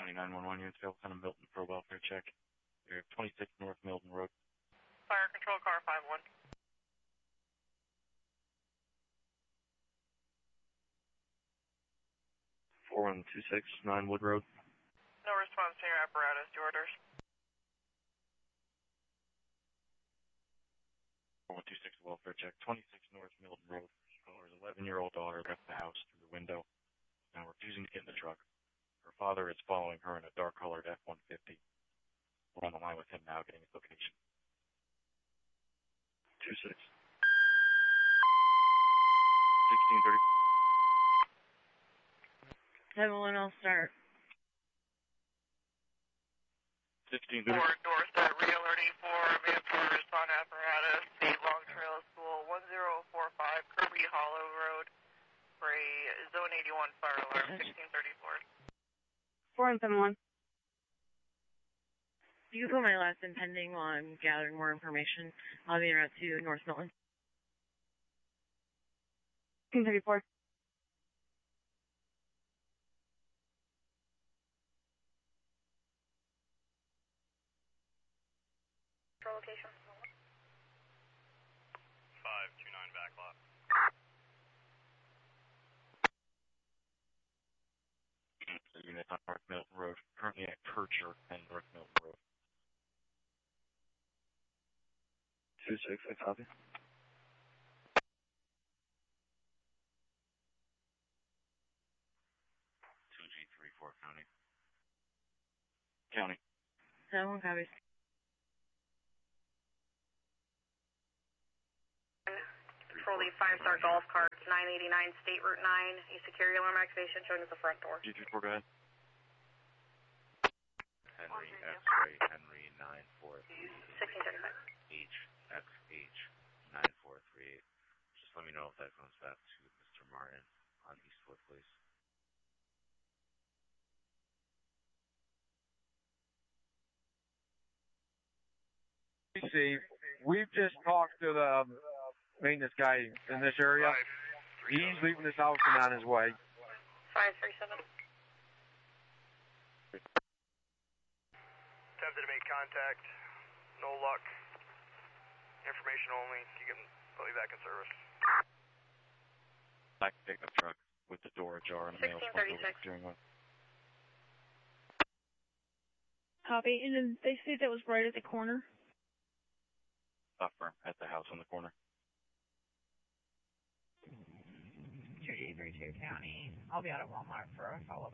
County 911 units, Lieutenant Milton for a welfare check. You're 26 North Milton Road. Fire control car 5-1. 4126 9 Wood Road. No response to your apparatus. Your orders. 4126 welfare check. 26 North Milton Road. Caller's 11-year-old daughter left the house through the window, now refusing to get in the truck. Her father is following her in a dark-colored F-150. We're on the line with him now, getting his location. 26. 1630. 7-1, I'll start. 1630. Door set, re-alerting for manpower respond apparatus, the Long Trail School, 1045 Kirby Hollow Road, for a Zone 81 fire alarm, 1634. 4171. You can put my last in pending while I'm gathering more information. I'll be around to North Milton. 1634. Location. 529 backlot. Unit on North Milton Road, currently at Kircher and North Milton Road. 26, I copy. 2G34 County. County. 7-1 copies. Control the 5-star golf carts, 989 State Route 9. A security alarm activation showing at the front door. G34, go ahead. Henry X-ray, Henry 943. 1635. HXH 9438. Just let me know if that comes back to Mr. Martin on Eastwood, please. See, we've just talked to the maintenance guy in this area. He's leaving this house and on his way. 537. Attempted to make contact. No luck. Information only. You can put me back in service. Black pickup truck with the door ajar and a male steering wheel. Copy. And then they say that was right at the corner. Stop firm at the house on the corner. 2G32 County. I'll be out of Walmart for a follow-up.